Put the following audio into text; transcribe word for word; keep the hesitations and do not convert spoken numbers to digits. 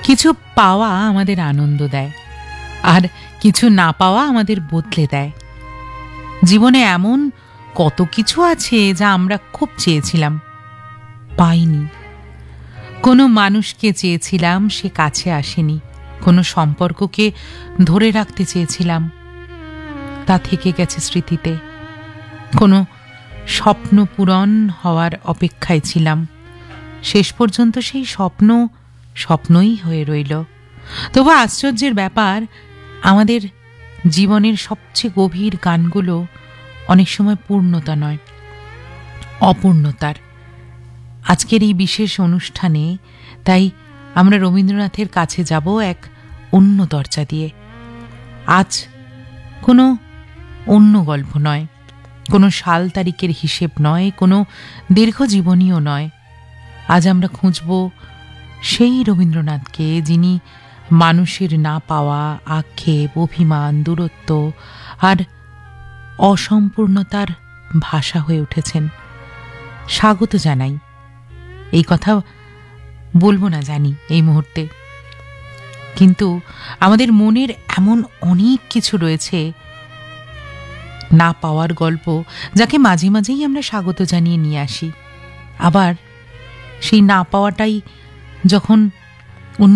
কিছু পাওয়া আমাদের আনন্দ দেয়, আর কিছু না পাওয়া আমাদের বদলে দেয়। জীবনে এমন কত কিছু আছে যা আমরা খুব চেয়েছিলাম, পাইনি। কোনো মানুষকে চেয়েছিলাম, সে কাছে আসেনি। কোনো সম্পর্ককে ধরে রাখতে চেয়েছিলাম, তা থেকে গেছে স্মৃতিতে। কোনো স্বপ্ন পূরণ হওয়ার অপেক্ষায় ছিলাম, শেষ পর্যন্ত সেই স্বপ্ন স্বপ্নই হয়ে রইল। তবু আশ্চর্যের ব্যাপার, আমাদের জীবনের সবচেয়ে গভীর গানগুলো অনেক সময় পূর্ণতা নয়, অপূর্ণতার। আজকের এই বিশেষ অনুষ্ঠানে তাই আমরা রবীন্দ্রনাথের কাছে যাব এক অন্য দরজা দিয়ে। আজ কোনো অন্য গল্প নয়, কোনো সাল তারিখের হিসেব নয়, কোনো দীর্ঘজীবনীও নয়। আজ আমরা খুঁজব সেই রবীন্দ্রনাথকে, যিনি মানুষের না পাওয়া, আক্ষেপ, অভিমান, দূরত্ব আর অসম্পূর্ণতার ভাষা হয়ে উঠেছেন। স্বাগত জানাই। এই কথা বলবো না জানি এই মুহূর্তে, কিন্তু আমাদের মনের এমন অনেক কিছু রয়েছে, না পাওয়ার গল্প, যাকে মাঝে মাঝেই আমরা স্বাগত জানিয়ে নিয়ে আসি। আবার সেই না পাওয়াটাই যখন